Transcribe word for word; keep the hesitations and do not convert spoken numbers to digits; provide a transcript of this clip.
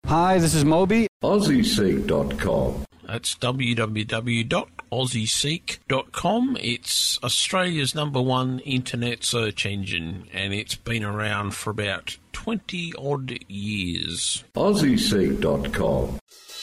Hi, this is Moby. Aussie Seek dot com. That's w w w dot aussie seek dot com. It's Australia's number one internet search engine, and it's been around for about twenty odd years. Aussie Seek dot com.